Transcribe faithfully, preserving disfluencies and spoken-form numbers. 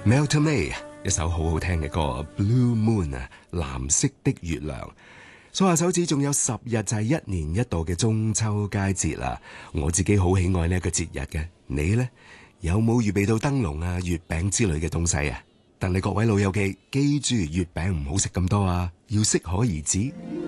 Melton May 一首好好聽嘅歌 Blue Moon 啊，藍色的月亮。數下手指，仲有十日就係一年一度嘅中秋佳節啦。我自己好喜愛呢一個節日嘅，你呢？有冇預備到燈籠啊、月餅之類嘅東西啊？但你各位老友記，記住月餅唔好食咁多啊，要適可而止。